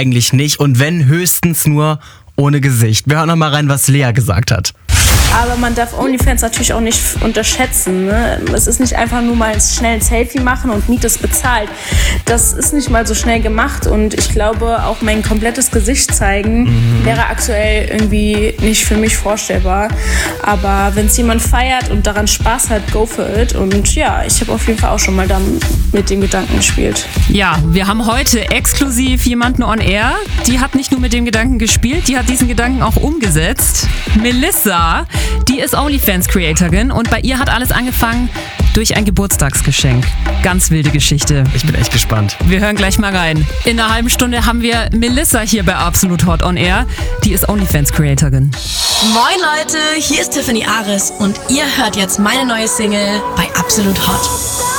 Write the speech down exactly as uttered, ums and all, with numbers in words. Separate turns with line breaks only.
eigentlich nicht und wenn, höchstens nur ohne Gesicht. Wir hören noch mal rein, was Lea gesagt hat.
Aber man darf OnlyFans natürlich auch nicht unterschätzen. Ne? Es ist nicht einfach nur mal schnell ein Selfie machen und Miete ist bezahlt. Das ist nicht mal so schnell gemacht und ich glaube, auch mein komplettes Gesicht zeigen mhm. wäre aktuell irgendwie nicht für mich vorstellbar. Aber wenn es jemand feiert und daran Spaß hat, go for it. Und ja, ich habe auf jeden Fall auch schon mal da mit dem Gedanken gespielt.
Ja, wir haben heute exklusiv jemanden on air. Die hat nicht nur mit dem Gedanken gespielt, die hat diesen Gedanken auch umgesetzt. Melissa. Die ist OnlyFans-Creatorin und bei ihr hat alles angefangen durch ein Geburtstagsgeschenk. Ganz wilde Geschichte.
Ich bin echt gespannt.
Wir hören gleich mal rein. In einer halben Stunde haben wir Melissa hier bei Absolut Hot on Air. Die ist OnlyFans-Creatorin.
Moin Leute, hier ist Tiffany Aris und ihr hört jetzt meine neue Single bei Absolut Hot.